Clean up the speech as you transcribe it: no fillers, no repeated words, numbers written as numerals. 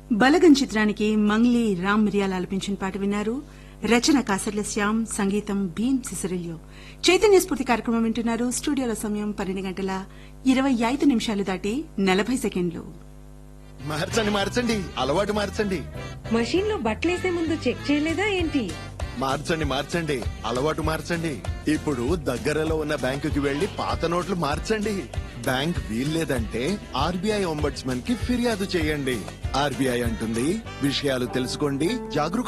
బలగం చిత్రానికి మంగ్లీ రామ్ మిరియాల ఆలపించిన పాట విన్నారు. రచన కాసర్ల శ్యామ్, సంగీతం భీమ్ సిసిరిలియో. చైతన్య స్ఫూర్తి కార్యక్రమం వింటున్నారు. స్టూడియోలో సమయం 12:25 దాటి 40 సెకండ్లు. మార్చండి మార్చండి, అలవాటు మార్చండి. మషీన్ లో బట్టలేసే ముందు చెక్ చేయలేదా ఏంటి? మార్చండి మార్చండి, అలవాటు మార్చండి. ఇప్పుడు దగ్గరలో ఉన్న బ్యాంకుకి వెళ్లి పాత నోట్లు మార్చండి. బ్యాంక్ వీల్లేదంటే ఆర్బీఐ ఒంబడ్స్మన్ కి ఫిర్యాదు చేయండి. ఆర్బీఐ అంటుంది, విషయాలు తెలుసుకోండి, జాగరూకత